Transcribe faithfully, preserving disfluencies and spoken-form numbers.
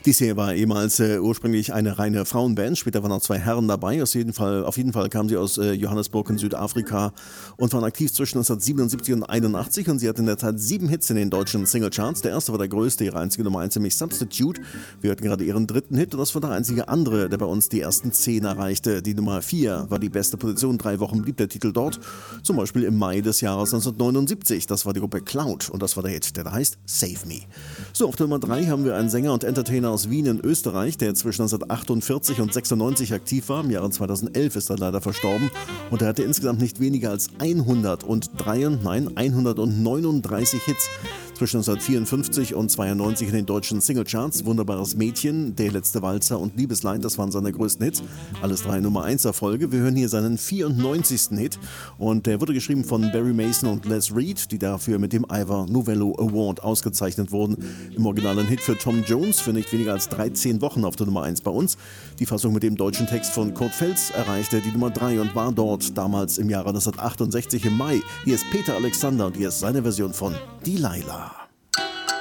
Die Serie war ehemals äh, ursprünglich eine reine Frauenband, später waren auch zwei Herren dabei. Aus jeden Fall, auf jeden Fall kamen sie aus äh, Johannesburg in Südafrika und waren aktiv zwischen neunzehnhundertsiebenundsiebzig und einundachtzig und sie hatten in der Tat sieben Hits in den deutschen Singlecharts. Der erste war der größte, ihre einzige Nummer eins, nämlich Substitute. Wir hörten gerade ihren dritten Hit und das war der einzige andere, der bei uns die ersten zehn erreichte. Die Nummer vier war die beste Position, drei Wochen blieb der Titel dort, zum Beispiel im Mai des Jahres neunzehnhundertneunundsiebzig. Das war die Gruppe Cloud und das war der Hit, der da heißt Save Me. So, auf der Nummer drei haben wir einen Sänger und Entertainer aus Wien in Österreich, der zwischen neunzehnhundertachtundvierzig und sechsundneunzig aktiv war. Im Jahre zweitausendelf ist er leider verstorben und er hatte insgesamt nicht weniger als hundertdrei, nein, hundertneununddreißig Hits zwischen neunzehnhundertvierundfünfzig und zweiundneunzig in den deutschen Singlecharts. Wunderbares Mädchen, Der letzte Walzer und Liebesleid, das waren seine größten Hits. Alles drei Nummer eins Erfolge. Wir hören hier seinen vierundneunzigsten Hit und der wurde geschrieben von Barry Mason und Les Reed, die dafür mit dem Ivor Novello Award ausgezeichnet wurden. Im Original ein Hit für Tom Jones für nicht weniger als dreizehn Wochen auf der Nummer eins bei uns. Die Fassung mit dem deutschen Text von Kurt Feltz erreichte die Nummer drei und war dort damals im Jahre neunzehnhundertachtundsechzig im Mai. Hier ist Peter Alexander und hier ist seine Version von Delilah.